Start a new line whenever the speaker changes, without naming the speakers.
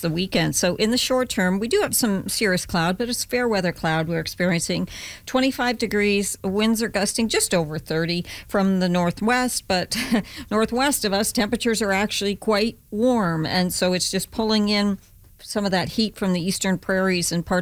the weekend. So in the short term, we do have some cirrus cloud, but it's fair weather cloud. We're experiencing 25 degrees. Winds are gusting just over 30 from the northwest, but northwest of us, temperatures are actually quite warm. And so it's just pulling in some of that heat from the eastern prairies and parts